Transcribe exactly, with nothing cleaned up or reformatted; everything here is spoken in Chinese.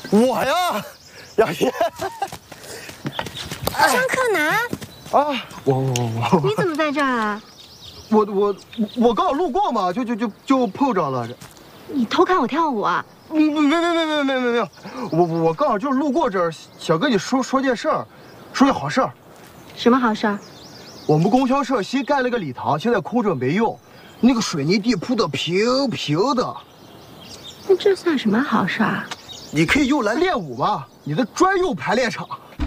我呀，呀耶！ 张克南啊，我我我你怎么在这儿啊？ 我我我刚好路过嘛，就就就就碰着了。 你偷看我跳舞啊？ 没没没没没没没没有，我我刚好就是路过这儿，想跟你说说件事儿，说件好事儿。 什么好事儿？ 我们供销社新盖了个礼堂，现在空着没用，那个水泥地铺的平平的。 那这算什么好事儿啊？ 你可以用来练舞嘛，你的专用排练场。